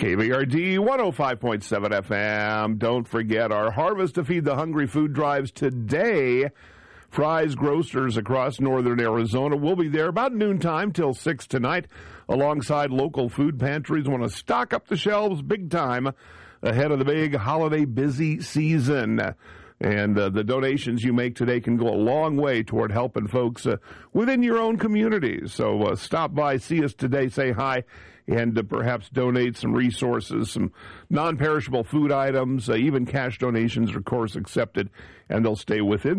KBRD 105.7 FM. Don't forget our Harvest to Feed the Hungry food drives today. Fry's Grocers across northern Arizona will be there about noontime till 6 tonight, alongside local food pantries. Want to stock up the shelves big time ahead of the big holiday busy season. And the donations you make today can go a long way toward helping folks within your own communities. So stop by, see us today, say hi, and perhaps donate some resources, some non-perishable food items, even cash donations, of course, accepted, and they'll stay within